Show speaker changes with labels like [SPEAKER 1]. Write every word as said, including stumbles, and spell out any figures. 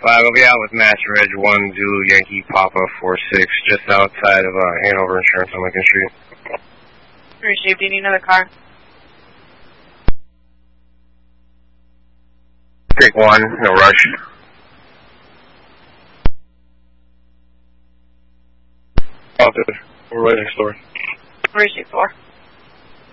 [SPEAKER 1] five, I'll be out with Master Ridge one Zulu Yankee Papa four six, just outside of uh, Hanover Insurance on Lincoln Street.
[SPEAKER 2] Received. Do you need another car?
[SPEAKER 1] Take one, no rush. Officer, we're right next door.
[SPEAKER 2] Received four.